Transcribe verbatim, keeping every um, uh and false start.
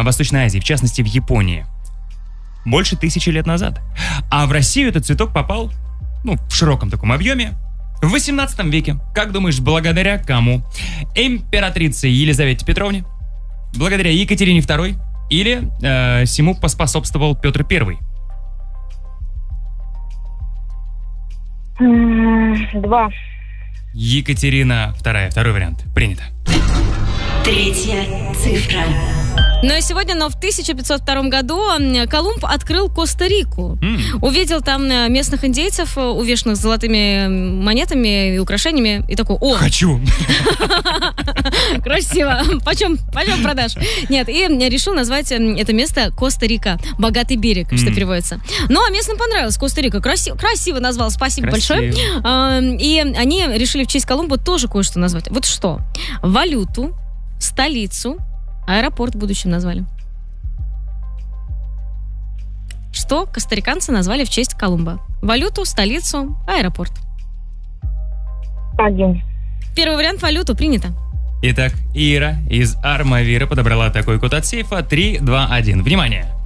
Восточной Азии, в частности в Японии, больше тысячи лет назад. А в Россию этот цветок попал, ну, в широком таком объеме, в восемнадцатом веке. Как думаешь, благодаря кому? Императрице Елизавете Петровне? Благодаря Екатерине второй? Или э, всему поспособствовал Петр Первый? Два. Екатерина вторая. Второй вариант. Принято. Третья цифра. Ну и сегодня, но в тысяча пятьсот втором году Колумб открыл Коста-Рику. Mm. Увидел там местных индейцев, увешанных золотыми монетами и украшениями, и такой: о! Хочу! Красиво! Почем, почем продашь? Нет, и решил назвать это место Коста-Рика. Богатый берег, что переводится. Ну, а местным понравилось Коста-Рика. Красиво, красиво назвал, спасибо большое. И они решили в честь Колумба тоже кое-что назвать. Вот что? Валюту, столицу, аэропорт в будущем назвали. Что костариканцы назвали в честь Колумба? Валюту, столицу, аэропорт. Один. Первый вариант — валюту. Принято. Итак, Ира из Армавира подобрала такой код от сейфа три два один. Внимание!